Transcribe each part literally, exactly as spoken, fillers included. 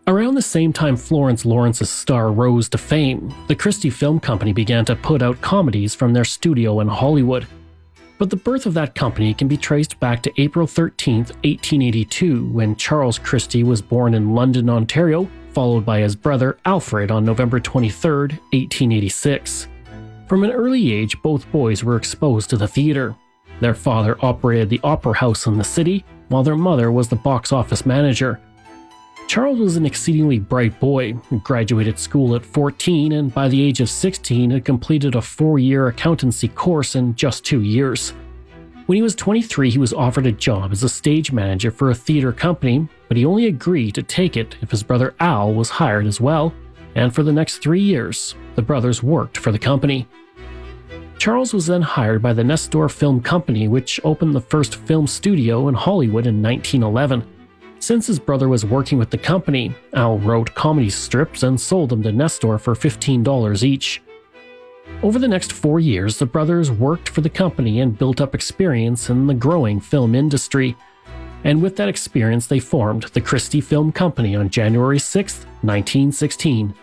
Around the same time Florence Lawrence's star rose to fame, the Christie Film Company began to put out comedies from their studio in Hollywood. But the birth of that company can be traced back to April thirteenth, eighteen eighty-two, when Charles Christie was born in London, Ontario, followed by his brother Alfred on November twenty-third, eighteen eighty-six. From an early age, both boys were exposed to the theater. Their father operated the Opera House in the city, while their mother was the box office manager. Charles was an exceedingly bright boy who graduated school at fourteen and by the age of sixteen had completed a four-year accountancy course in just two years. When he was twenty-three, he was offered a job as a stage manager for a theater company, but he only agreed to take it if his brother Al was hired as well, and for the next three years, the brothers worked for the company. Charles was then hired by the Nestor Film Company, which opened the first film studio in Hollywood in nineteen eleven. Since his brother was working with the company, Al wrote comedy strips and sold them to Nestor for fifteen dollars each. Over the next four years, the brothers worked for the company and built up experience in the growing film industry. And with that experience, they formed the Christie Film Company on January sixth, nineteen sixteen.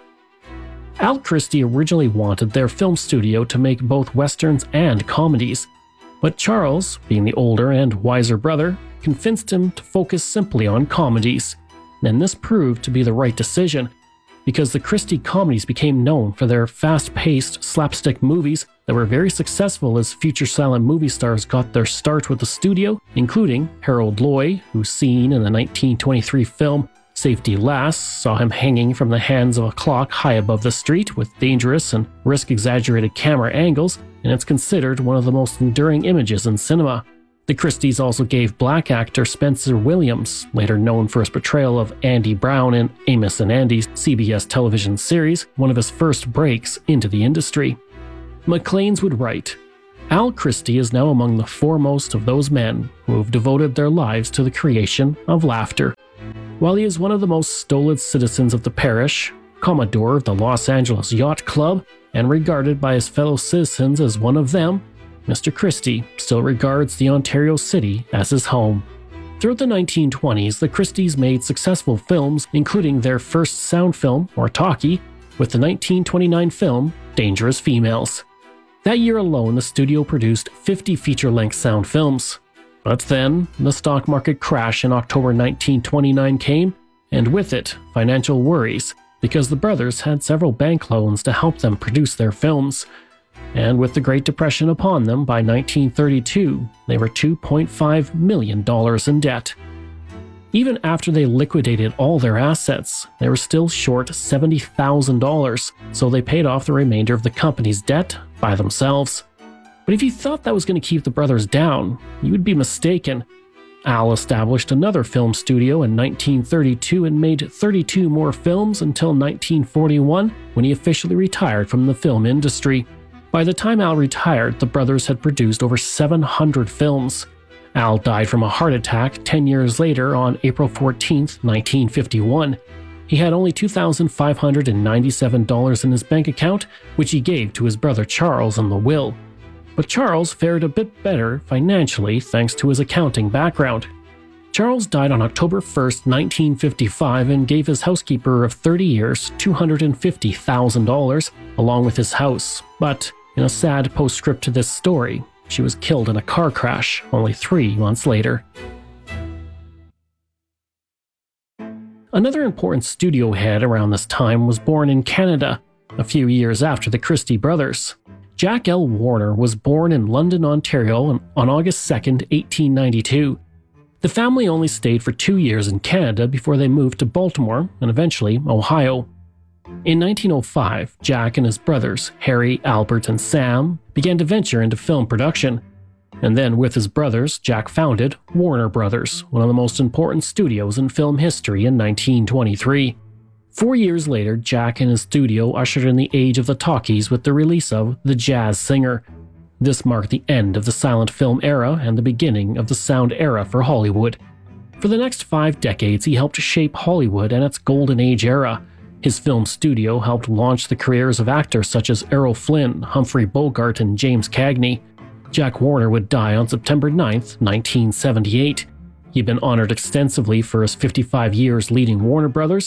Al Christie originally wanted their film studio to make both westerns and comedies, but Charles, being the older and wiser brother, convinced him to focus simply on comedies, and this proved to be the right decision, because the Christie comedies became known for their fast-paced slapstick movies that were very successful as future silent movie stars got their start with the studio, including Harold Lloyd, whose scene in the nineteen twenty-three film Safety Last saw him hanging from the hands of a clock high above the street with dangerous and risk-exaggerated camera angles, and it's considered one of the most enduring images in cinema. The Christies also gave black actor Spencer Williams, later known for his portrayal of Andy Brown in Amos and Andy's C B S television series, one of his first breaks into the industry. Maclean's would write, Al Christie is now among the foremost of those men who have devoted their lives to the creation of laughter. While he is one of the most stolid citizens of the parish, Commodore of the Los Angeles Yacht Club, and regarded by his fellow citizens as one of them, Mister Christie still regards the Ontario city as his home. Throughout the nineteen twenties, the Christies made successful films, including their first sound film, or talkie, with the nineteen twenty-nine film Dangerous Females. That year alone, the studio produced fifty feature-length sound films. But then, the stock market crash in October nineteen twenty-nine came, and with it, financial worries, because the brothers had several bank loans to help them produce their films. And with the Great Depression upon them by nineteen thirty-two, they were two point five million dollars in debt. Even after they liquidated all their assets, they were still short seventy thousand dollars, so they paid off the remainder of the company's debt by themselves. But if you thought that was going to keep the brothers down, you would be mistaken. Al established another film studio in nineteen thirty-two and made thirty-two more films until nineteen forty-one, when he officially retired from the film industry. By the time Al retired, the brothers had produced over seven hundred films. Al died from a heart attack ten years later on April fourteenth, nineteen fifty-one. He had only two thousand five hundred ninety-seven dollars in his bank account, which he gave to his brother Charles in the will. But Charles fared a bit better financially thanks to his accounting background. Charles died on October first, nineteen fifty-five, and gave his housekeeper of thirty years two hundred fifty thousand dollars, along with his house. But in a sad postscript to this story, she was killed in a car crash only three months later. Another important studio head around this time was born in Canada, a few years after the Christie brothers. Jack L. Warner was born in London, Ontario on August second, eighteen ninety-two. The family only stayed for two years in Canada before they moved to Baltimore and eventually Ohio. In nineteen oh five, Jack and his brothers, Harry, Albert, and Sam, began to venture into film production. And then with his brothers, Jack founded Warner Brothers, one of the most important studios in film history in nineteen twenty-three. Four years later, Jack and his studio ushered in the age of the talkies with the release of The Jazz Singer. This marked the end of the silent film era and the beginning of the sound era for Hollywood. For the next five decades, he helped shape Hollywood and its golden age era. His film studio helped launch the careers of actors such as Errol Flynn, Humphrey Bogart, and James Cagney. Jack Warner would die on September ninth, nineteen seventy-eight. He'd been honored extensively for his fifty-five years leading Warner Brothers,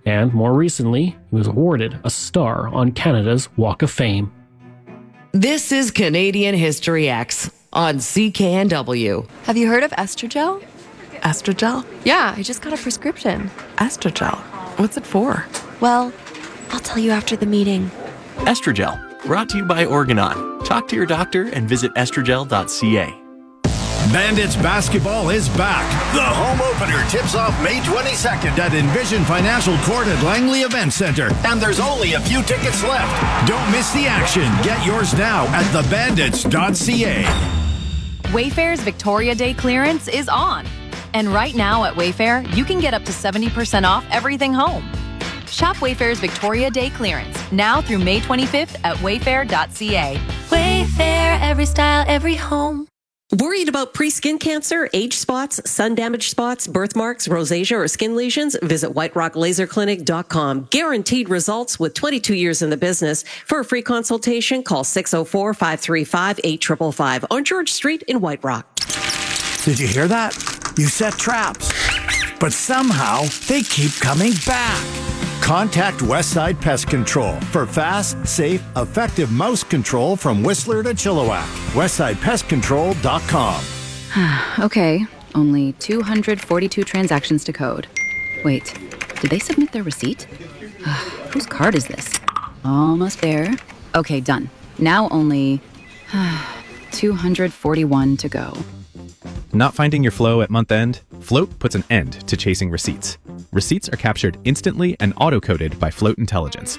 and more recently, he was awarded a star on Canada's Walk of Fame. This is Canadian History X on C K N W. Have you heard of Estrogel? Estrogel? Yeah, I just got a prescription. Estrogel? What's it for? Well, I'll tell you after the meeting. Estrogel, brought to you by Organon. Talk to your doctor and visit estrogel dot c a. Bandits basketball is back. The home opener tips off May twenty-second at Envision Financial Court at Langley Event Center. And there's only a few tickets left. Don't miss the action. Get yours now at the bandits dot c a. Wayfair's Victoria Day clearance is on. And right now at Wayfair, you can get up to seventy percent off everything home. Shop Wayfair's Victoria Day clearance now through May twenty-fifth at wayfair dot c a. Wayfair, every style, every home. Worried about pre-skin cancer, age spots, sun damage spots, birthmarks, rosacea, or skin lesions? Visit white rock laser clinic dot com. Guaranteed results with twenty-two years in the business. For a free consultation, call six oh four, five three five, eight five five five on George Street in White Rock. Did you hear that? You set traps, but somehow they keep coming back. Contact Westside Pest Control for fast, safe, effective mouse control from Whistler to Chilliwack. westside pest control dot com. Okay, only two hundred forty-two transactions to code. Wait, did they submit their receipt? Whose card is this? Almost there. Okay, done. Now only two hundred forty-one to go. Not finding your flow at month end? Float puts an end to chasing receipts. Receipts are captured instantly and auto-coded by Float Intelligence.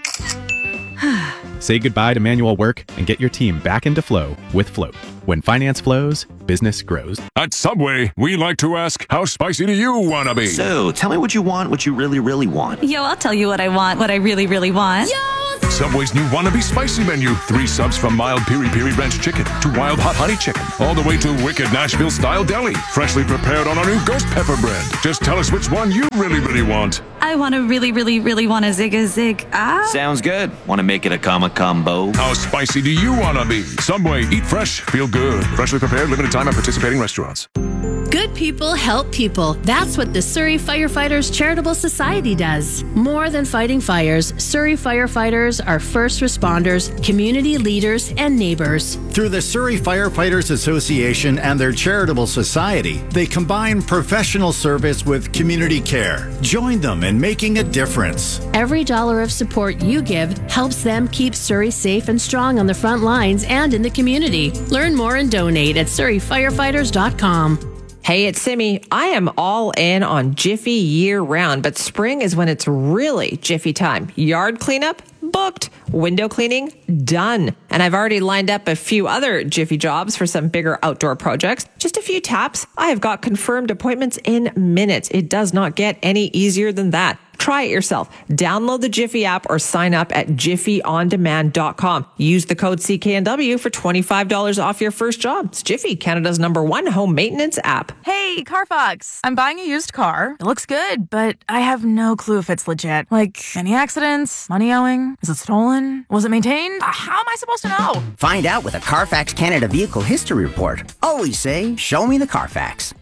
Say goodbye to manual work and get your team back into flow with Float. When finance flows, business grows. At Subway, we like to ask, how spicy do you want to be? So, tell me what you want, what you really, really want. Yo, I'll tell you what I want, what I really, really want. Yo! Subway's new Wannabe Spicy menu. Three subs from mild piri piri ranch chicken to wild hot honey chicken, all the way to wicked Nashville style deli, freshly prepared on our new ghost pepper bread. Just tell us which one you really, really want. I want to really, really, really want a zig a zig. Ah. Sounds good. Want to make it a comma combo? How spicy do you want to be? Subway, eat fresh, feel good. Freshly prepared, limited time at participating restaurants. Good people help people. That's what the Surrey Firefighters Charitable Society does. More than fighting fires, Surrey firefighters are first responders, community leaders, and neighbors. Through the Surrey Firefighters Association and their charitable society, they combine professional service with community care. Join them in making a difference. Every dollar of support you give helps them keep Surrey safe and strong on the front lines and in the community. Learn more and donate at surrey firefighters dot com. Hey, it's Simi. I am all in on Jiffy year round, but spring is when it's really Jiffy time. Yard cleanup? Booked. Window cleaning? Done. And I've already lined up a few other Jiffy jobs for some bigger outdoor projects. Just a few taps. I have got confirmed appointments in minutes. It does not get any easier than that. Try it yourself. Download the Jiffy app or sign up at jiffy on demand dot com. Use the code C K N W for twenty-five dollars off your first job. It's Jiffy, Canada's number one home maintenance app. Hey, Carfax. I'm buying a used car. It looks good, but I have no clue if it's legit. Like, any accidents? Money owing? Is it stolen? Was it maintained? Uh, how am I supposed to know? Find out with a Carfax Canada Vehicle History Report. Always say, show me the Carfax.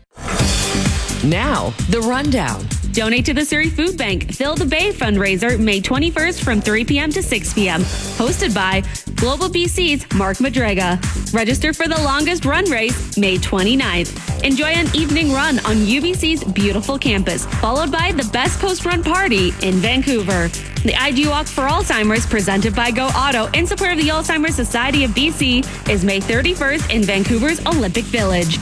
Now, the rundown. Donate to the Surrey Food Bank Fill the Bay fundraiser May twenty-first from three p.m. to six p.m. Hosted by Global B C's Mark Madrega. Register for the longest run race May twenty-ninth. Enjoy an evening run on U B C's beautiful campus, followed by the best post-run party in Vancouver. The I D Walk for Alzheimer's, presented by Go Auto in support of the Alzheimer's Society of B C, is May thirty-first in Vancouver's Olympic Village.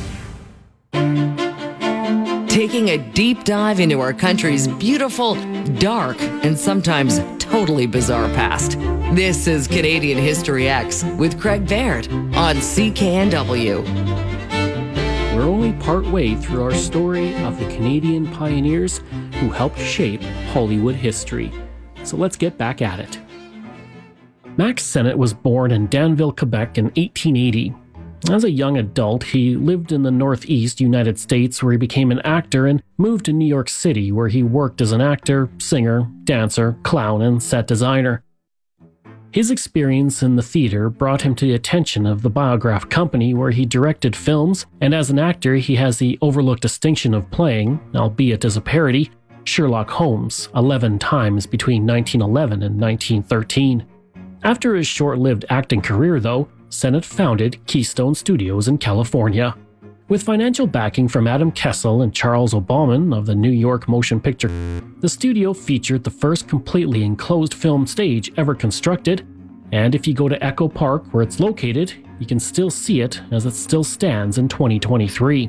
Taking a deep dive into our country's beautiful, dark, and sometimes totally bizarre past. This is Canadian History X with Craig Baird on C K N W. We're only part way through our story of the Canadian pioneers who helped shape Hollywood history. So let's get back at it. Max Sennett was born in Danville, Quebec in eighteen eighty. As a young adult, he lived in the Northeast United States, where he became an actor, and moved to New York City, where he worked as an actor, singer, dancer, clown, and set designer. His experience in the theater brought him to the attention of the Biograph Company, where he directed films, and as an actor he has the overlooked distinction of playing, albeit as a parody, Sherlock Holmes eleven times between nineteen eleven and nineteen thirteen. After his short-lived acting career, though, Sennett founded Keystone Studios in California. With financial backing from Adam Kessel and Charles Obauman of the New York Motion Picture, the studio featured the first completely enclosed film stage ever constructed, and if you go to Echo Park where it's located, you can still see it as it still stands in twenty twenty-three.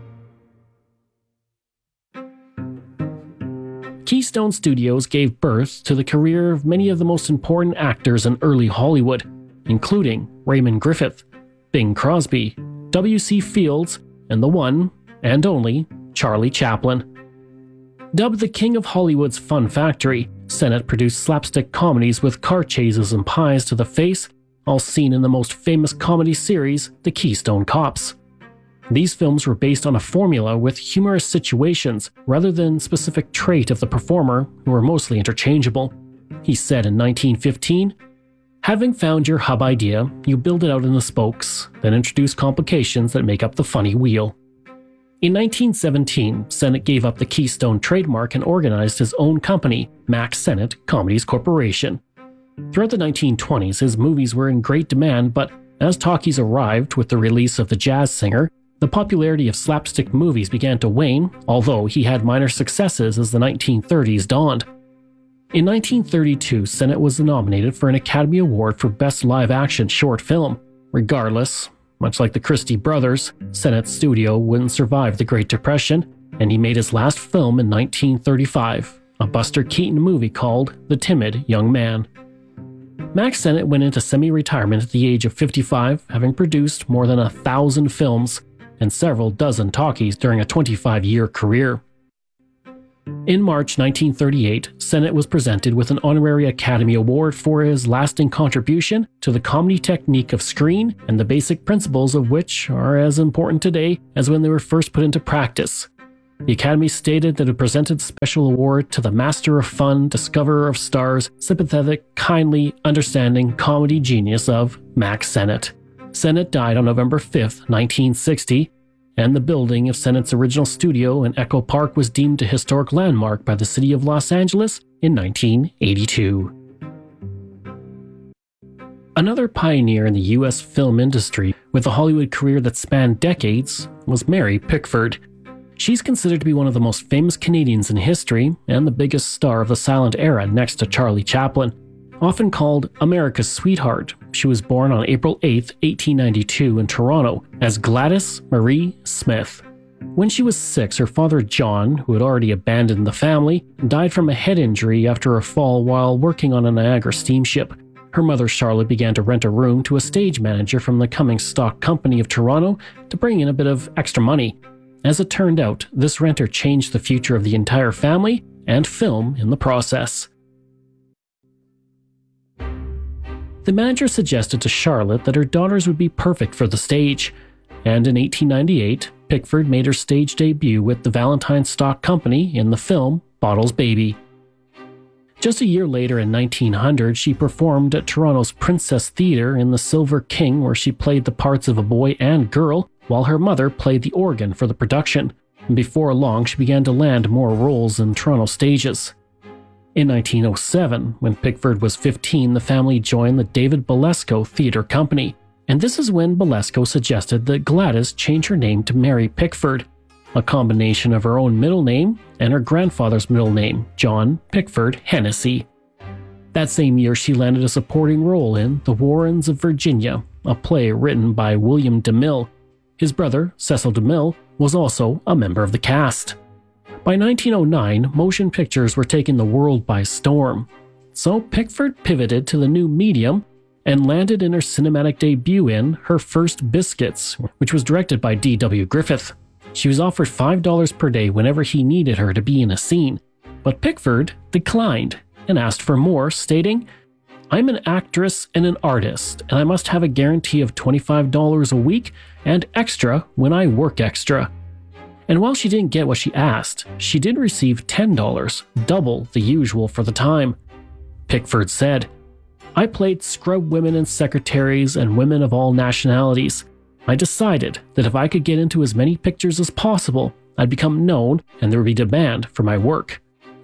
Keystone Studios gave birth to the career of many of the most important actors in early Hollywood, including Raymond Griffith, Bing Crosby, W C Fields, and the one and only Charlie Chaplin. Dubbed the King of Hollywood's Fun Factory, Sennett produced slapstick comedies with car chases and pies to the face, all seen in the most famous comedy series, The Keystone Cops. These films were based on a formula with humorous situations rather than specific trait of the performer, who were mostly interchangeable. He said in nineteen fifteen, "Having found your hub idea, you build it out in the spokes, then introduce complications that make up the funny wheel." In nineteen seventeen, Sennett gave up the Keystone trademark and organized his own company, Mack Sennett Comedies Corporation. Throughout the nineteen twenties, his movies were in great demand, but as talkies arrived with the release of The Jazz Singer, the popularity of slapstick movies began to wane, although he had minor successes as the nineteen thirties dawned. In nineteen thirty-two, Sennett was nominated for an Academy Award for Best Live Action Short Film. Regardless, much like the Christie brothers, Sennett's studio wouldn't survive the Great Depression, and he made his last film in nineteen thirty-five, a Buster Keaton movie called The Timid Young Man. Mack Sennett went into semi-retirement at the age of fifty-five, having produced more than a thousand films and several dozen talkies during a twenty-five-year career. In March nineteen thirty-eight, Sennett was presented with an honorary Academy Award for his lasting contribution to the comedy technique of screen, and the basic principles of which are as important today as when they were first put into practice. The Academy stated that it presented the special award to the master of fun, discoverer of stars, sympathetic, kindly, understanding comedy genius of Mack Sennett. Sennett died on November fifth, nineteen sixty, and the building of Sennett's original studio in Echo Park was deemed a historic landmark by the city of Los Angeles in nineteen eighty-two. Another pioneer in the U S film industry with a Hollywood career that spanned decades was Mary Pickford. She's considered to be one of the most famous Canadians in history and the biggest star of the silent era next to Charlie Chaplin. Often called America's Sweetheart, she was born on April eighth, eighteen ninety-two in Toronto as Gladys Marie Smith. When she was six, her father John, who had already abandoned the family, died from a head injury after a fall while working on a Niagara steamship. Her mother Charlotte began to rent a room to a stage manager from the Cummings Stock Company of Toronto to bring in a bit of extra money. As it turned out, this renter changed the future of the entire family and film in the process. The manager suggested to Charlotte that her daughters would be perfect for the stage, and in eighteen ninety-eight, Pickford made her stage debut with the Valentine Stock Company in the film Bottles Baby. Just a year later in nineteen hundred, she performed at Toronto's Princess Theatre in The Silver King, where she played the parts of a boy and girl, while her mother played the organ for the production. And before long, she began to land more roles in Toronto stages. In nineteen oh seven, when Pickford was fifteen, the family joined the David Belasco Theatre Company, and this is when Belasco suggested that Gladys change her name to Mary Pickford, a combination of her own middle name and her grandfather's middle name, John Pickford Hennessy. That same year, she landed a supporting role in The Warrens of Virginia, a play written by William DeMille. His brother, Cecil DeMille, was also a member of the cast. By nineteen oh nine, motion pictures were taking the world by storm. So Pickford pivoted to the new medium and landed in her cinematic debut in Her First Biscuits, which was directed by D W Griffith. She was offered five dollars per day whenever he needed her to be in a scene, but Pickford declined and asked for more, stating, "I'm an actress and an artist, and I must have a guarantee of twenty-five dollars a week and extra when I work extra." And while she didn't get what she asked, she did receive ten dollars, double the usual for the time. Pickford said, "I played scrub women and secretaries and women of all nationalities. I decided that if I could get into as many pictures as possible, I'd become known and there would be demand for my work.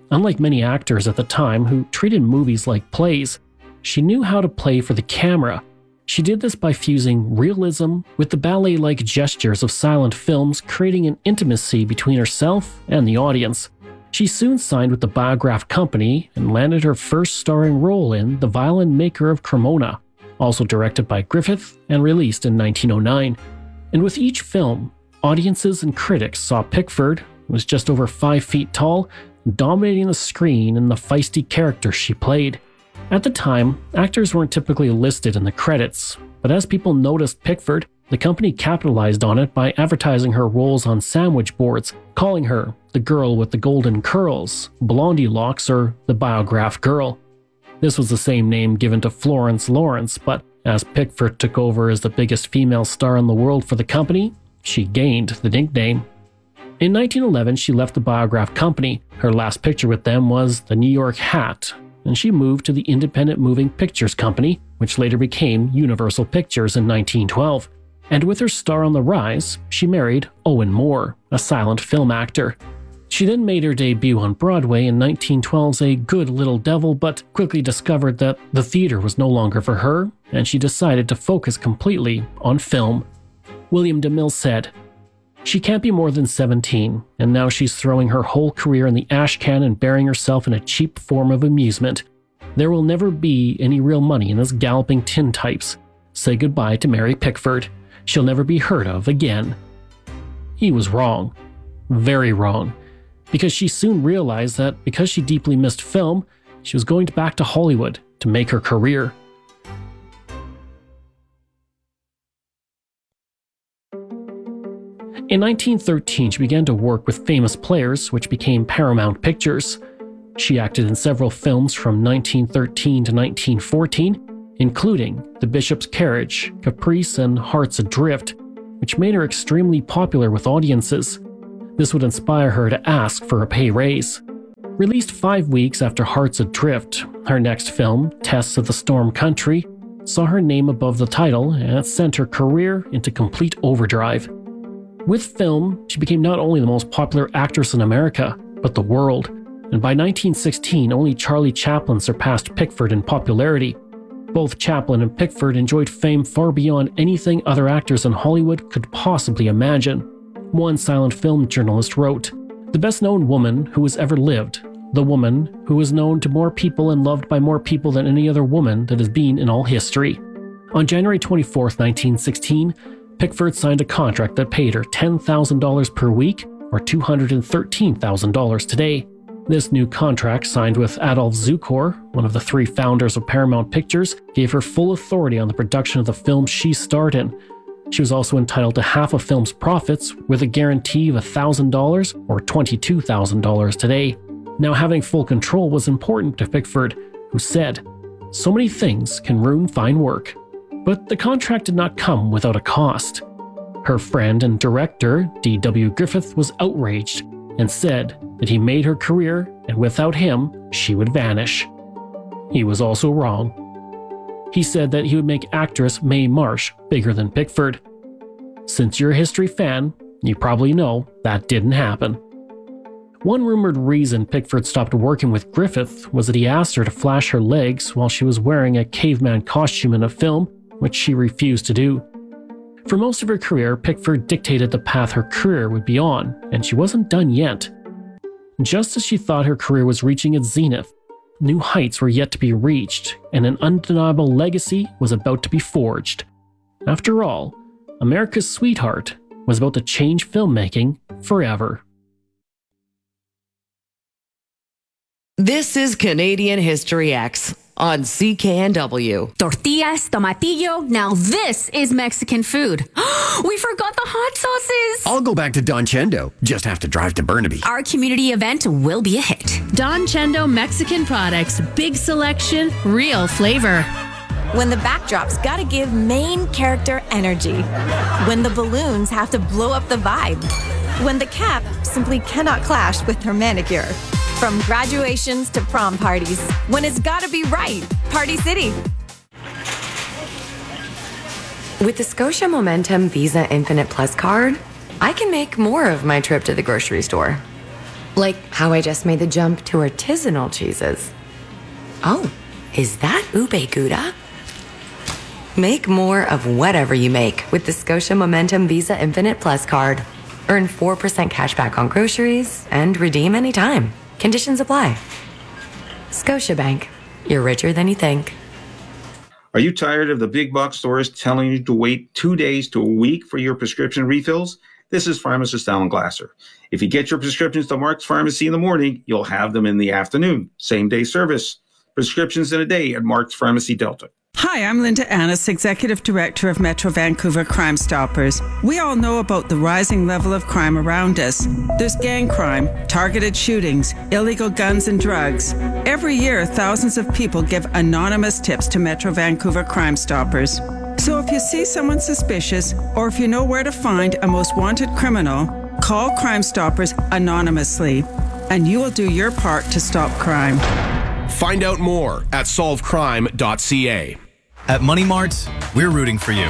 Unlike many actors at the time who treated movies like plays, she knew how to play for the camera. She did this by fusing realism with the ballet-like gestures of silent films, creating an intimacy between herself and the audience. She soon signed with the Biograph Company and landed her first starring role in The Violin Maker of Cremona, also directed by Griffith and released in nineteen oh nine. And with each film, audiences and critics saw Pickford, who was just over five feet tall, dominating the screen in the feisty character she played. At the time, actors weren't typically listed in the credits, but as people noticed Pickford, the company capitalized on it by advertising her roles on sandwich boards, calling her the girl with the golden curls, Blondie Locks, or the Biograph Girl. This was the same name given to Florence Lawrence, but as Pickford took over as the biggest female star in the world for the company, she gained the nickname. In nineteen eleven, she left the Biograph Company. Her last picture with them was The New York Hat, and she moved to the Independent Moving Pictures Company, which later became Universal Pictures in nineteen twelve. And with her star on the rise, she married Owen Moore, a silent film actor. She then made her debut on Broadway in nineteen twelve's A Good Little Devil, but quickly discovered that the theater was no longer for her, and she decided to focus completely on film. William DeMille said, "She can't be more than seventeen, and now she's throwing her whole career in the ash can and burying herself in a cheap form of amusement. There will never be any real money in this galloping tintypes. Say goodbye to Mary Pickford. She'll never be heard of again." He was wrong. Very wrong. Because she soon realized that because she deeply missed film, she was going back to Hollywood to make her career. In nineteen thirteen, she began to work with famous players, which became Paramount Pictures. She acted in several films from nineteen thirteen to nineteen fourteen, including The Bishop's Carriage, Caprice, and Hearts Adrift, which made her extremely popular with audiences. This would inspire her to ask for a pay raise. Released five weeks after Hearts Adrift, her next film, Tests of the Storm Country, saw her name above the title and sent her career into complete overdrive. With film, she became not only the most popular actress in America, but the world, and by nineteen sixteen, only Charlie Chaplin surpassed Pickford in popularity. Both Chaplin and Pickford enjoyed fame far beyond anything other actors in Hollywood could possibly imagine. One silent film journalist wrote, "The best-known woman who has ever lived, the woman who is known to more people and loved by more people than any other woman that has been in all history." On January twenty-fourth, nineteen sixteen, Pickford signed a contract that paid her ten thousand dollars per week, or two hundred thirteen thousand dollars today. This new contract, signed with Adolph Zukor, one of the three founders of Paramount Pictures, gave her full authority on the production of the film she starred in. She was also entitled to half a film's profits, with a guarantee of one thousand dollars or twenty-two thousand dollars today. Now, having full control was important to Pickford, who said, "So many things can ruin fine work." But the contract did not come without a cost. Her friend and director, D W Griffith, was outraged and said that he made her career, and without him, she would vanish. He was also wrong. He said that he would make actress Mae Marsh bigger than Pickford. Since you're a history fan, you probably know that didn't happen. One rumored reason Pickford stopped working with Griffith was that he asked her to flash her legs while she was wearing a caveman costume in a film, which she refused to do. For most of her career, Pickford dictated the path her career would be on, and she wasn't done yet. Just as she thought her career was reaching its zenith, new heights were yet to be reached, and an undeniable legacy was about to be forged. After all, America's Sweetheart was about to change filmmaking forever. This is Canadian History X on C K N W. Tortillas, tomatillo. Now this is Mexican food. We forgot the hot sauces. I'll go back to Don Chendo. Just have to drive to Burnaby. Our community event will be a hit. Don Chendo Mexican products. Big selection, real flavor. When the backdrop's gotta give main character energy. When the balloons have to blow up the vibe. When the cap simply cannot clash with her manicure. From graduations to prom parties, when it's gotta be right, Party City. With the Scotia Momentum Visa Infinite Plus card, I can make more of my trip to the grocery store. Like how I just made the jump to artisanal cheeses. Oh, is that ube gouda? Make more of whatever you make with the Scotia Momentum Visa Infinite Plus card. Earn four percent cash back on groceries and redeem anytime. Conditions apply. Scotiabank. You're richer than you think. Are you tired of the big box stores telling you to wait two days to a week for your prescription refills? This is pharmacist Alan Glasser. If you get your prescriptions to Mark's Pharmacy in the morning, you'll have them in the afternoon. Same day service. Prescriptions in a day at Mark's Pharmacy Delta. Hi, I'm Linda Annis, Executive Director of Metro Vancouver Crime Stoppers. We all know about the rising level of crime around us. There's gang crime, targeted shootings, illegal guns and drugs. Every year, thousands of people give anonymous tips to Metro Vancouver Crime Stoppers. So if you see someone suspicious, or if you know where to find a most wanted criminal, call Crime Stoppers anonymously, and you will do your part to stop crime. Find out more at solve crime dot c a. At Money Mart, we're rooting for you.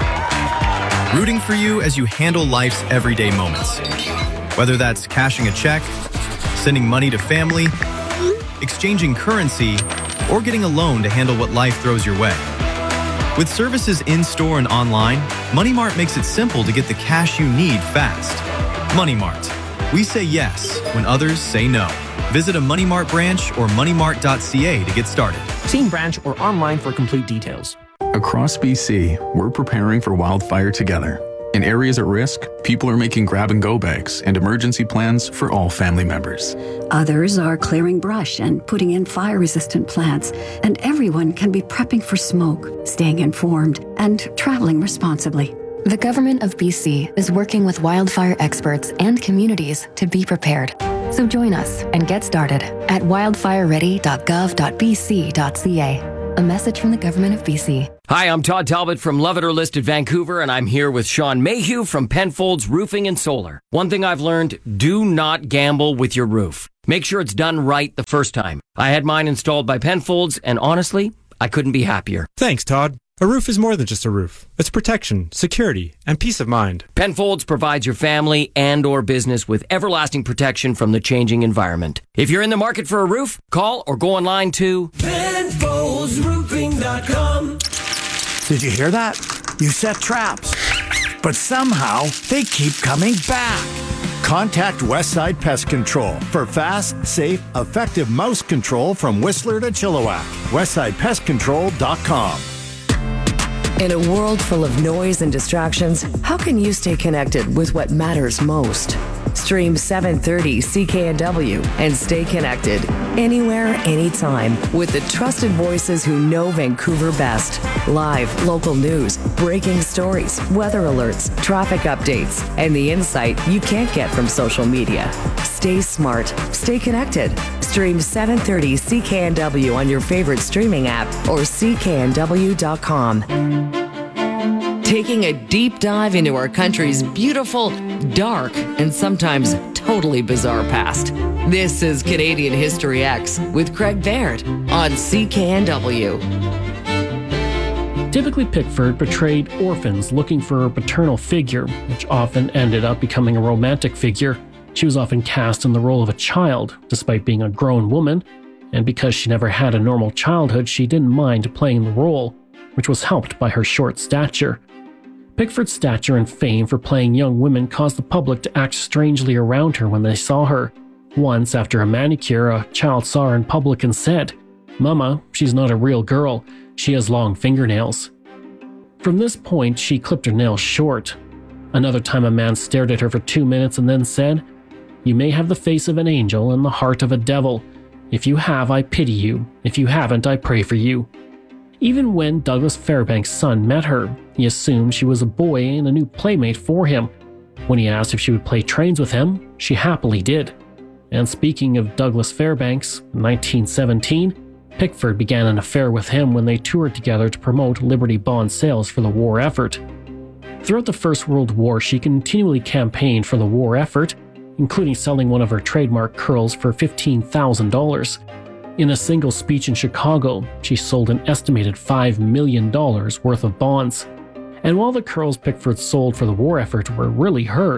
Rooting for you as you handle life's everyday moments. Whether that's cashing a check, sending money to family, exchanging currency, or getting a loan to handle what life throws your way. With services in-store and online, Money Mart makes it simple to get the cash you need fast. Money Mart. We say yes when others say no. Visit a Money Mart branch or money mart dot c a to get started. See branch or online for complete details. Across B C, we're preparing for wildfire together. In areas at risk, people are making grab-and-go bags and emergency plans for all family members. Others are clearing brush and putting in fire-resistant plants, and everyone can be prepping for smoke, staying informed, and traveling responsibly. The Government of B C is working with wildfire experts and communities to be prepared. So join us and get started at wildfire ready dot gov dot b c dot c a. A message from the Government of B C. Hi, I'm Todd Talbot from Love It or Listed Vancouver, and I'm here with Sean Mayhew from Penfolds Roofing and Solar. One thing I've learned, do not gamble with your roof. Make sure it's done right the first time. I had mine installed by Penfolds, and honestly, I couldn't be happier. Thanks, Todd. A roof is more than just a roof. It's protection, security, and peace of mind. Penfolds provides your family and or business with everlasting protection from the changing environment. If you're in the market for a roof, call or go online to Penfolds Roofing dot com. Did you hear that? You set traps, but somehow they keep coming back. Contact Westside Pest Control for fast, safe, effective mouse control from Whistler to Chilliwack. westside pest control dot com. In a world full of noise and distractions, how can you stay connected with what matters most? Stream seven thirty C K N W and stay connected anywhere, anytime with the trusted voices who know Vancouver best. Live, local news, breaking stories, weather alerts, traffic updates, and the insight you can't get from social media. Stay smart. Stay connected. Stream seven thirty C K N W on your favorite streaming app or c k n w dot com. Taking a deep dive into our country's beautiful, dark, and sometimes totally bizarre past. This is Canadian History X with Craig Baird on C K N W. Typically, Pickford portrayed orphans looking for a paternal figure, which often ended up becoming a romantic figure. She was often cast in the role of a child, despite being a grown woman, and because she never had a normal childhood, she didn't mind playing the role, which was helped by her short stature. Pickford's stature and fame for playing young women caused the public to act strangely around her when they saw her. Once, after a manicure, a child saw her in public and said, "Mama, she's not a real girl. She has long fingernails." From this point, she clipped her nails short. Another time, a man stared at her for two minutes and then said, "You may have the face of an angel and the heart of a devil. If you have, I pity you. If you haven't, I pray for you." Even when Douglas Fairbanks' son met her, he assumed she was a boy and a new playmate for him. When he asked if she would play trains with him, she happily did. And speaking of Douglas Fairbanks, in nineteen seventeen, Pickford began an affair with him when they toured together to promote Liberty Bond sales for the war effort. Throughout the First World War, she continually campaigned for the war effort, including selling one of her trademark curls for fifteen thousand dollars. In a single speech in Chicago, she sold an estimated five million dollars worth of bonds. And while the curls Pickford sold for the war effort were really hers,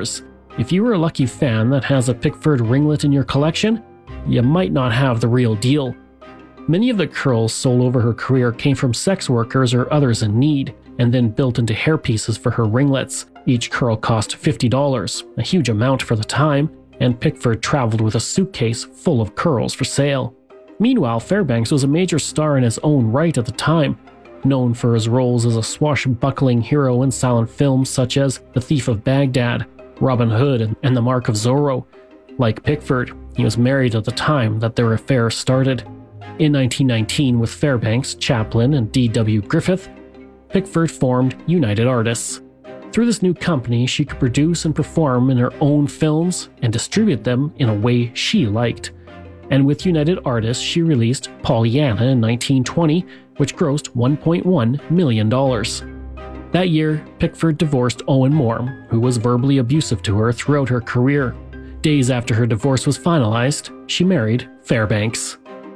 if you were a lucky fan that has a Pickford ringlet in your collection, you might not have the real deal. Many of the curls sold over her career came from sex workers or others in need, and then built into hairpieces for her ringlets. Each curl cost fifty dollars, a huge amount for the time, and Pickford traveled with a suitcase full of curls for sale. Meanwhile, Fairbanks was a major star in his own right at the time, known for his roles as a swashbuckling hero in silent films such as The Thief of Baghdad, Robin Hood, and The Mark of Zorro. Like Pickford, he was married at the time that their affair started. In nineteen nineteen, with Fairbanks, Chaplin, and D W Griffith, Pickford formed United Artists. Through this new company, she could produce and perform in her own films and distribute them in a way she liked. And with United Artists, she released Pollyanna in nineteen twenty, which grossed one point one million dollars. That year, Pickford divorced Owen Moore, who was verbally abusive to her throughout her career. Days after her divorce was finalized, she married Fairbanks.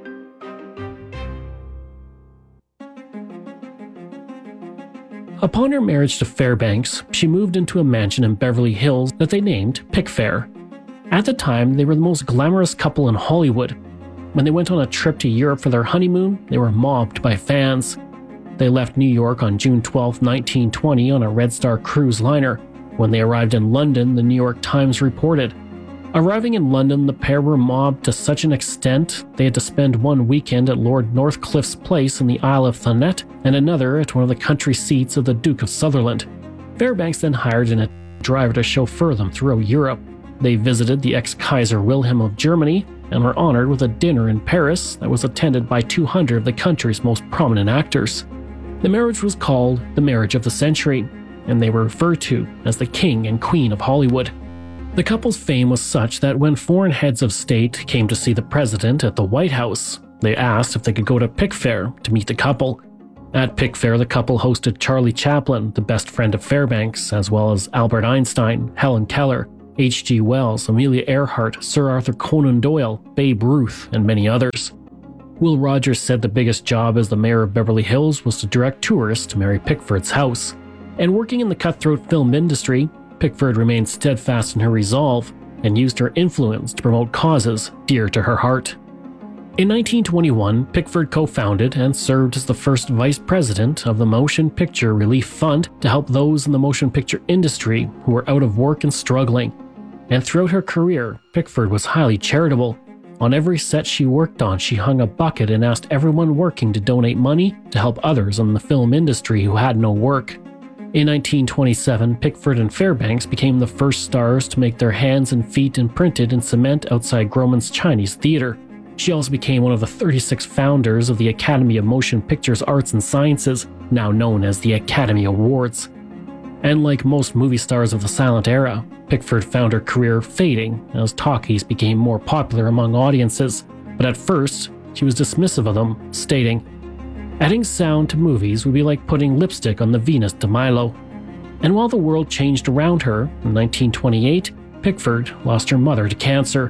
Upon her marriage to Fairbanks, she moved into a mansion in Beverly Hills that they named Pickfair. At the time, they were the most glamorous couple in Hollywood. When they went on a trip to Europe for their honeymoon, they were mobbed by fans. They left New York on June twelfth, nineteen twenty on a Red Star cruise liner. When they arrived in London, the New York Times reported, arriving in London, the pair were mobbed to such an extent they had to spend one weekend at Lord Northcliffe's place in the Isle of Thanet and another at one of the country seats of the Duke of Sutherland. Fairbanks then hired a driver to chauffeur them throughout Europe. They visited the ex-Kaiser Wilhelm of Germany and were honored with a dinner in Paris that was attended by two hundred of the country's most prominent actors. The marriage was called the Marriage of the Century, and they were referred to as the King and Queen of Hollywood. The couple's fame was such that when foreign heads of state came to see the president at the White House, they asked if they could go to Pickfair to meet the couple. At Pickfair, the couple hosted Charlie Chaplin, the best friend of Fairbanks, as well as Albert Einstein, Helen Keller, H G Wells, Amelia Earhart, Sir Arthur Conan Doyle, Babe Ruth, and many others. Will Rogers said the biggest job as the mayor of Beverly Hills was to direct tourists to Mary Pickford's house. And working in the cutthroat film industry, Pickford remained steadfast in her resolve and used her influence to promote causes dear to her heart. In nineteen twenty-one, Pickford co-founded and served as the first vice president of the Motion Picture Relief Fund to help those in the motion picture industry who were out of work and struggling. And throughout her career, Pickford was highly charitable. On every set she worked on, she hung a bucket and asked everyone working to donate money to help others in the film industry who had no work. In nineteen twenty-seven, Pickford and Fairbanks became the first stars to make their hands and feet imprinted in cement outside Grauman's Chinese Theater. She also became one of the thirty-six founders of the Academy of Motion Pictures Arts and Sciences, now known as the Academy Awards. And like most movie stars of the silent era, Pickford found her career fading as talkies became more popular among audiences, but at first, she was dismissive of them, stating, "Adding sound to movies would be like putting lipstick on the Venus de Milo." And while the world changed around her, in nineteen twenty-eight, Pickford lost her mother to cancer.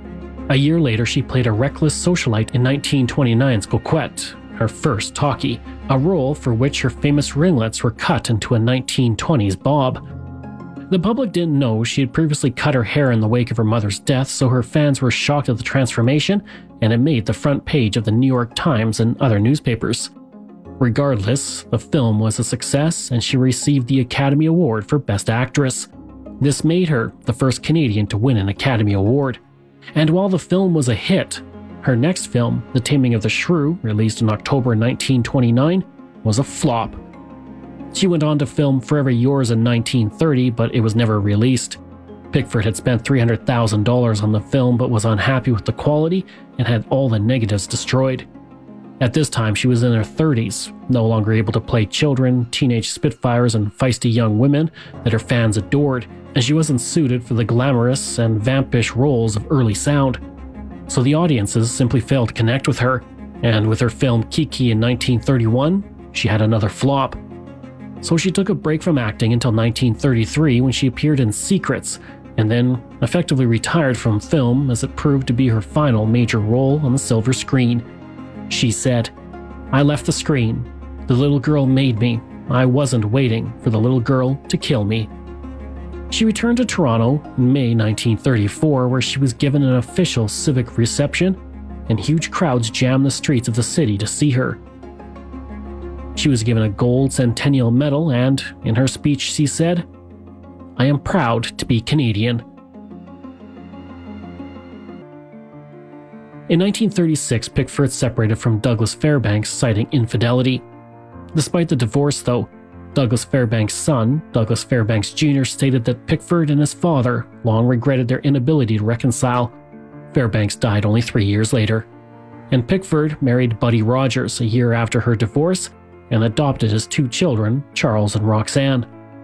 A year later, she played a reckless socialite in nineteen twenty-nine's Coquette, her first talkie, a role for which her famous ringlets were cut into a nineteen twenties bob. The public didn't know she had previously cut her hair in the wake of her mother's death, so her fans were shocked at the transformation, and it made the front page of the New York Times and other newspapers. Regardless, the film was a success, and she received the Academy Award for Best Actress. This made her the first Canadian to win an Academy Award. And while the film was a hit, her next film, The Taming of the Shrew, released in October nineteen twenty-nine, was a flop. She went on to film Forever Yours in nineteen thirty, but it was never released. Pickford had spent three hundred thousand dollars on the film but was unhappy with the quality and had all the negatives destroyed. At this time, she was in her thirties, no longer able to play children, teenage spitfires, and feisty young women that her fans adored, and she wasn't suited for the glamorous and vampish roles of early sound. So the audiences simply failed to connect with her, and with her film Kiki in nineteen thirty-one, she had another flop. So she took a break from acting until nineteen thirty-three when she appeared in Secrets, and then effectively retired from film as it proved to be her final major role on the silver screen. She said, "I left the screen. The little girl made me. I wasn't waiting for the little girl to kill me." She returned to Toronto in May nineteen thirty-four, where she was given an official civic reception, and huge crowds jammed the streets of the city to see her. She was given a gold Centennial Medal, and in her speech she said, "I am proud to be Canadian." In nineteen thirty-six, Pickford separated from Douglas Fairbanks, citing infidelity. Despite the divorce, though, Douglas Fairbanks' son, Douglas Fairbanks Junior, stated that Pickford and his father long regretted their inability to reconcile. Fairbanks died only three years later, and Pickford married Buddy Rogers a year after her divorce and adopted his two children, Charles and Roxanne.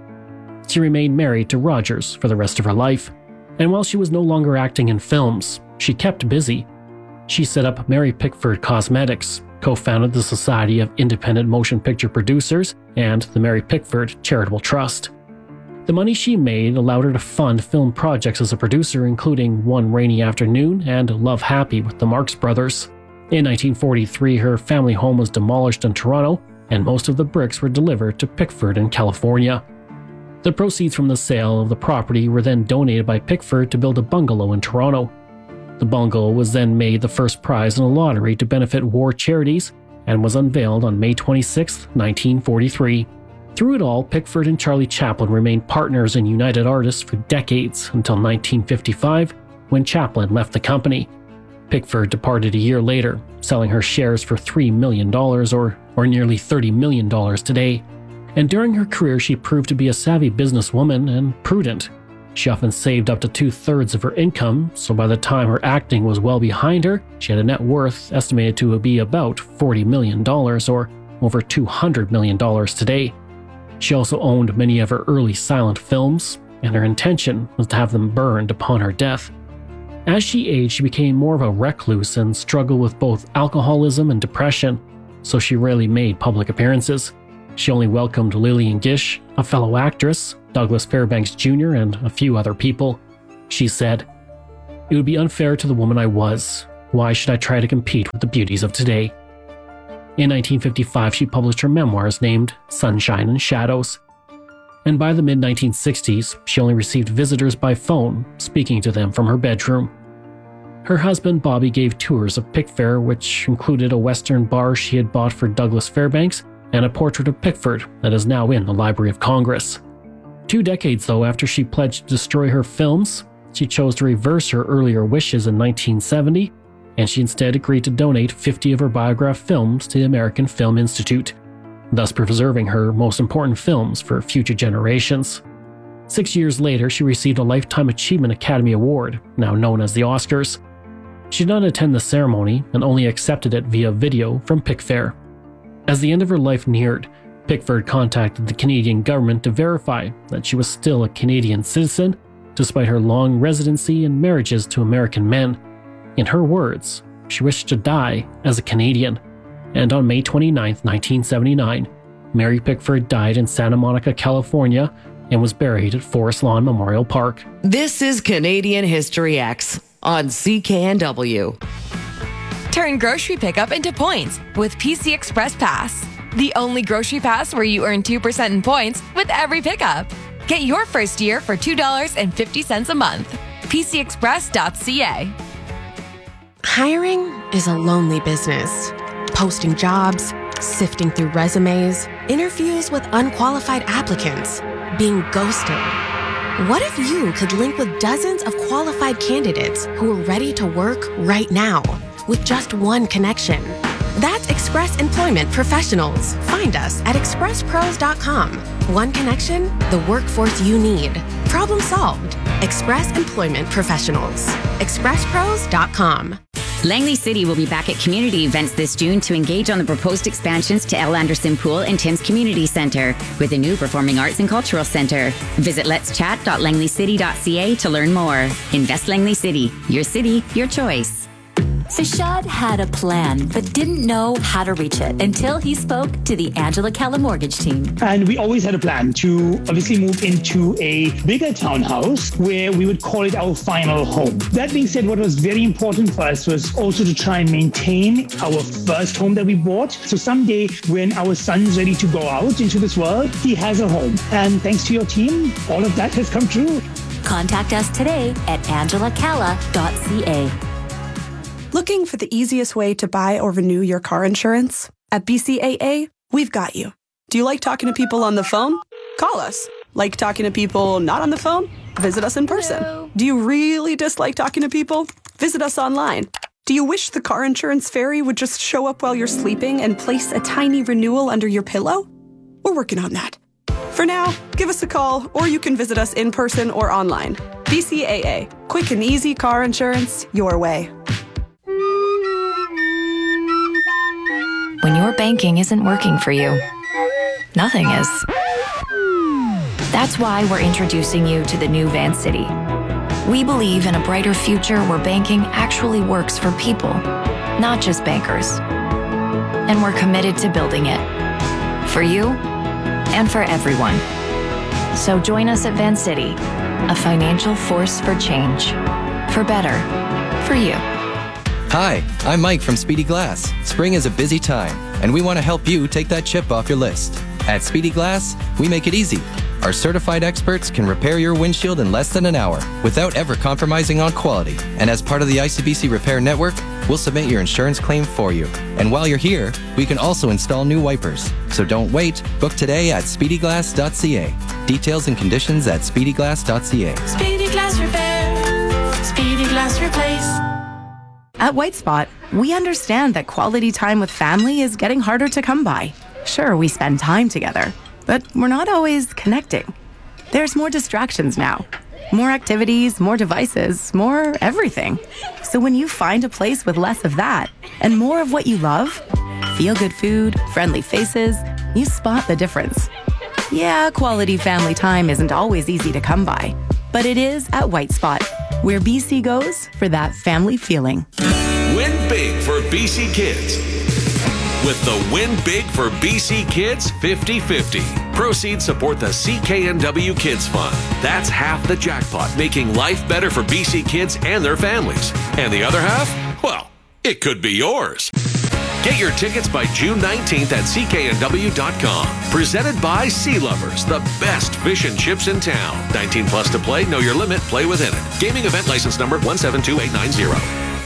She remained married to Rogers for the rest of her life, and while she was no longer acting in films, she kept busy. She set up Mary Pickford Cosmetics, co-founded the Society of Independent Motion Picture Producers, and the Mary Pickford Charitable Trust. The money she made allowed her to fund film projects as a producer, including One Rainy Afternoon and Love Happy with the Marx Brothers. In nineteen forty-three, her family home was demolished in Toronto, and most of the bricks were delivered to Pickford in California. The proceeds from the sale of the property were then donated by Pickford to build a bungalow in Toronto. The bungalow was then made the first prize in a lottery to benefit war charities and was unveiled on May twenty-sixth, nineteen forty-three. Through it all, Pickford and Charlie Chaplin remained partners in United Artists for decades until nineteen fifty-five, when Chaplin left the company. Pickford departed a year later, selling her shares for three million dollars or, or nearly thirty million dollars today. And during her career, she proved to be a savvy businesswoman and prudent. She often saved up to two-thirds of her income, so by the time her acting was well behind her, she had a net worth estimated to be about forty million dollars or over two hundred million dollars today. She also owned many of her early silent films, and her intention was to have them burned upon her death. As she aged, she became more of a recluse and struggled with both alcoholism and depression, so she rarely made public appearances. She only welcomed Lillian Gish, a fellow actress, Douglas Fairbanks Junior, and a few other people. She said, "It would be unfair to the woman I was. Why should I try to compete with the beauties of today?" In nineteen fifty-five, she published her memoirs named Sunshine and Shadows. And by the mid nineteen sixties, she only received visitors by phone, speaking to them from her bedroom. Her husband Bobby gave tours of Pickfair, which included a Western bar she had bought for Douglas Fairbanks and a portrait of Pickford that is now in the Library of Congress. Two decades, though, after she pledged to destroy her films, she chose to reverse her earlier wishes in nineteen seventy, and she instead agreed to donate fifty of her biograph films to the American Film Institute, thus preserving her most important films for future generations. Six years later, she received a Lifetime Achievement Academy Award, now known as the Oscars. She did not attend the ceremony and only accepted it via video from Pickfair. As the end of her life neared, Pickford contacted the Canadian government to verify that she was still a Canadian citizen, despite her long residency and marriages to American men. In her words, she wished to die as a Canadian. And on May twenty-ninth, nineteen seventy-nine, Mary Pickford died in Santa Monica, California, and was buried at Forest Lawn Memorial Park. This is Canadian History X on C K N W. Turn grocery pickup into points with P C Express Pass, the only grocery pass where you earn two percent in points with every pickup. Get your first year for two dollars and fifty cents a month. P C express dot c a. Hiring is a lonely business. Posting jobs, sifting through resumes, interviews with unqualified applicants, being ghosted. What if you could link with dozens of qualified candidates who are ready to work right now with just one connection? That's Express Employment Professionals. Find us at express pros dot com. One connection, the workforce you need. Problem solved. Express Employment Professionals. express pros dot com. Langley City will be back at community events this June to engage on the proposed expansions to L. Anderson Pool and Tim's Community Centre with a new Performing Arts and Cultural Centre. Visit lets chat dot langley city dot c a to learn more. Invest Langley City. Your city, your choice. Fashad had a plan, but didn't know how to reach it until he spoke to the Angela Calla mortgage team. And we always had a plan to obviously move into a bigger townhouse where we would call it our final home. That being said, what was very important for us was also to try and maintain our first home that we bought. So someday when our son's ready to go out into this world, he has a home. And thanks to your team, all of that has come true. Contact us today at angela calla dot c a. Looking for the easiest way to buy or renew your car insurance? At B C A A, we've got you. Do you like talking to people on the phone? Call us. Like talking to people not on the phone? Visit us in person. Hello. Do you really dislike talking to people? Visit us online. Do you wish the car insurance fairy would just show up while you're sleeping and place a tiny renewal under your pillow? We're working on that. For now, give us a call, or you can visit us in person or online. B C A A. Quick and easy car insurance your way. When your banking isn't working for you, nothing is. That's why we're introducing you to the new Vancity. We believe in a brighter future where banking actually works for people, not just bankers. And we're committed to building it. For you and for everyone. So join us at Vancity, a financial force for change. For better. For you. Hi, I'm Mike from Speedy Glass. Spring is a busy time, and we want to help you take that chip off your list. At Speedy Glass, we make it easy. Our certified experts can repair your windshield in less than an hour without ever compromising on quality. And as part of the I C B C Repair Network, we'll submit your insurance claim for you. And while you're here, we can also install new wipers. So don't wait. Book today at speedy glass dot c a. Details and conditions at speedy glass dot c a. Speedy Glass Repair. Speedy Glass Replace. At White Spot, we understand that quality time with family is getting harder to come by. Sure, we spend time together, but we're not always connecting. There's more distractions now. More activities, more devices, more everything. So when you find a place with less of that and more of what you love, feel-good food, friendly faces, you spot the difference. Yeah, quality family time isn't always easy to come by, but it is at White Spot, where B C goes for that family feeling. Win big for B C Kids with the Win Big for B C Kids fifty fifty. Proceeds support the C K N W Kids Fund. That's half the jackpot, making life better for B C kids and their families. And the other half? Well, it could be yours. Get your tickets by June nineteenth at c k n w dot com. Presented by Sea Lovers, the best fish and chips in town. nineteen plus to play, know your limit, play within it. Gaming event license number one seven two eight nine zero.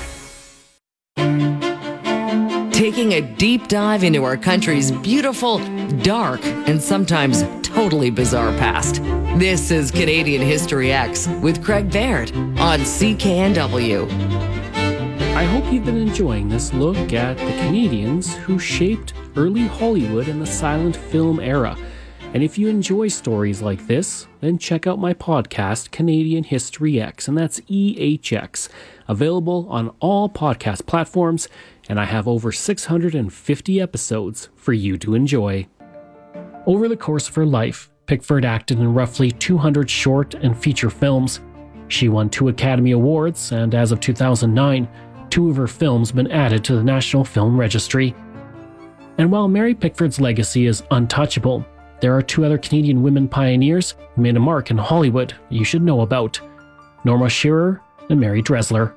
Taking a deep dive into our country's beautiful, dark, and sometimes totally bizarre past. This is Canadian History X with Craig Baird on C K N W. I hope you've been enjoying this look at the Canadians who shaped early Hollywood in the silent film era. And if you enjoy stories like this, then check out my podcast, Canadian History X, and that's E H X, available on all podcast platforms, and I have over six hundred fifty episodes for you to enjoy. Over the course of her life, Pickford acted in roughly two hundred short and feature films. She won two Academy Awards, and as of two thousand nine, two of her films have been added to the National Film Registry. And while Mary Pickford's legacy is untouchable, there are two other Canadian women pioneers who made a mark in Hollywood you should know about: Norma Shearer and Mary Dressler.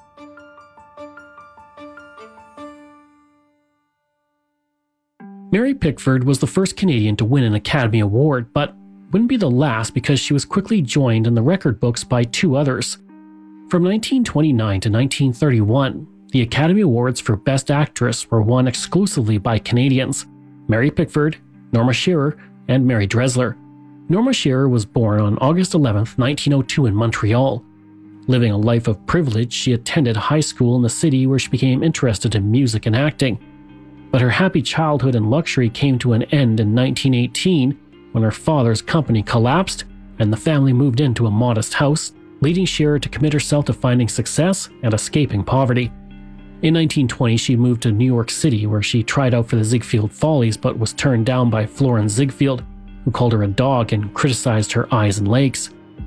Mary Pickford was the first Canadian to win an Academy Award, but wouldn't be the last because she was quickly joined in the record books by two others. From nineteen twenty-nine to nineteen thirty-one, the Academy Awards for Best Actress were won exclusively by Canadians: Mary Pickford, Norma Shearer, and Mary Dressler. Norma Shearer was born on August eleventh, nineteen oh two in Montreal. Living a life of privilege, she attended high school in the city where she became interested in music and acting. But her happy childhood and luxury came to an end in nineteen eighteen when her father's company collapsed and the family moved into a modest house, leading Shearer to commit herself to finding success and escaping poverty. In nineteen twenty, she moved to New York City, where she tried out for the Ziegfeld Follies but was turned down by Florence Ziegfeld, who called her a dog and criticized her eyes and legs.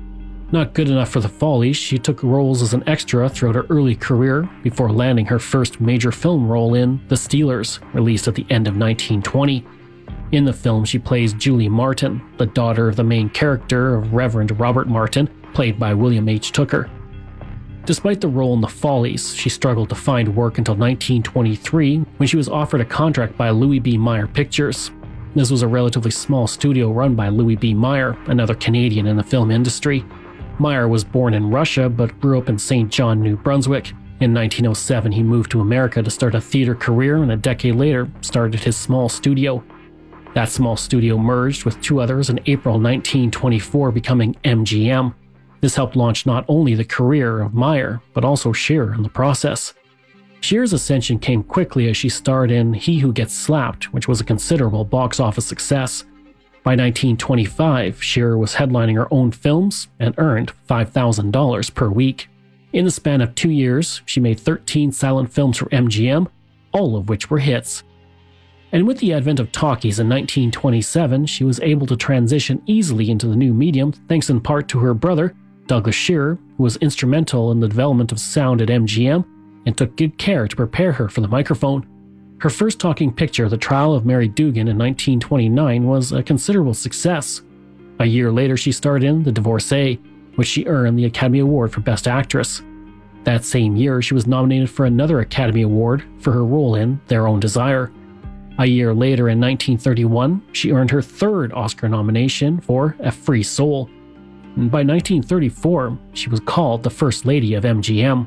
Not good enough for the Follies, she took roles as an extra throughout her early career before landing her first major film role in The Steelers, released at the end of nineteen twenty. In the film, she plays Julie Martin, the daughter of the main character of Reverend Robert Martin, played by William H. Tooker. Despite the role in The Follies, she struggled to find work until nineteen twenty-three when she was offered a contract by Louis B. Mayer Pictures. This was a relatively small studio run by Louis B. Mayer, another Canadian in the film industry. Mayer was born in Russia but grew up in Saint John, New Brunswick. In nineteen oh seven, he moved to America to start a theater career and a decade later started his small studio. That small studio merged with two others in April nineteen twenty-four, becoming M G M. This helped launch not only the career of Mayer, but also Shearer in the process. Shearer's ascension came quickly as she starred in He Who Gets Slapped, which was a considerable box office success. By nineteen twenty-five, Shearer was headlining her own films and earned five thousand dollars per week. In the span of two years, she made thirteen silent films for M G M, all of which were hits. And with the advent of talkies in nineteen twenty-seven, she was able to transition easily into the new medium thanks in part to her brother, Douglas Shearer, who was instrumental in the development of sound at M G M and took good care to prepare her for the microphone. Her first talking picture, The Trial of Mary Dugan in nineteen twenty-nine, was a considerable success. A year later, she starred in The Divorcee, which she earned the Academy Award for Best Actress. That same year, she was nominated for another Academy Award for her role in Their Own Desire. A year later, in nineteen thirty-one, she earned her third Oscar nomination for A Free Soul. And by nineteen thirty-four, she was called the First Lady of M G M.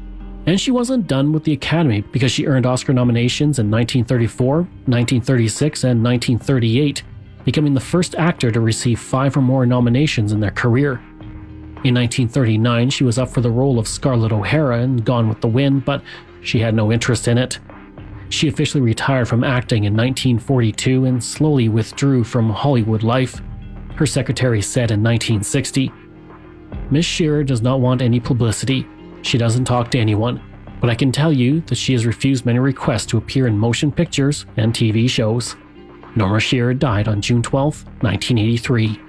And she wasn't done with the Academy because she earned Oscar nominations in nineteen thirty-four, nineteen thirty-six, and nineteen thirty-eight, becoming the first actor to receive five or more nominations in their career. In nineteen thirty-nine, she was up for the role of Scarlett O'Hara in Gone with the Wind, but she had no interest in it. She officially retired from acting in nineteen forty-two and slowly withdrew from Hollywood life. Her secretary said in nineteen sixty, "Miss Shearer does not want any publicity. She doesn't talk to anyone, but I can tell you that she has refused many requests to appear in motion pictures and T V shows." Norma Shearer died on June twelfth, nineteen eighty-three.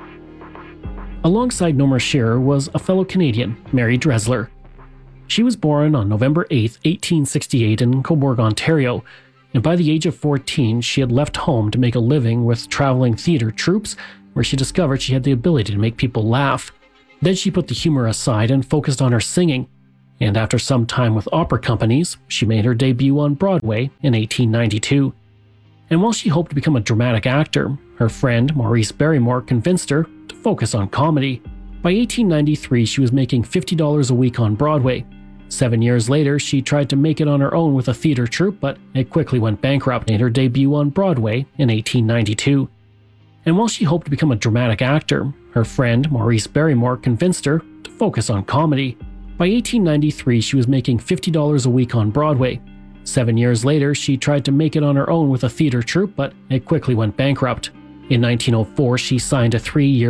Alongside Norma Shearer was a fellow Canadian, Mary Dressler. She was born on November eighth, eighteen sixty-eight in Cobourg, Ontario, and by the age of fourteen, she had left home to make a living with traveling theater troupes, where she discovered she had the ability to make people laugh. Then she put the humor aside and focused on her singing, and after some time with opera companies, she made her debut on Broadway in eighteen ninety-two. And while she hoped to become a dramatic actor, her friend Maurice Barrymore convinced her to focus on comedy. By eighteen ninety-three, she was making fifty dollars a week on Broadway. Seven years later, she tried to make it on her own with a theater troupe, but it quickly went bankrupt and made her debut on Broadway in eighteen ninety-two. And while she hoped to become a dramatic actor, her friend Maurice Barrymore convinced her to focus on comedy. By eighteen ninety-three, she was making fifty dollars a week on Broadway. Seven years later, she tried to make it on her own with a theater troupe, but it quickly went bankrupt. In nineteen oh four, she signed a three-year